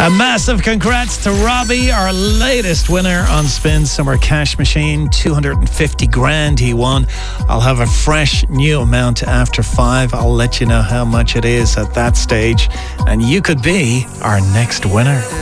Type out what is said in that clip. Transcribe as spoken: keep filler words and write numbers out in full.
A massive congrats to Robbie, our latest winner on Spin Summer Cash Machine. two hundred fifty grand he won. I'll have a fresh new amount after five. I'll let you know how much it is at that stage. And you could be our next winner.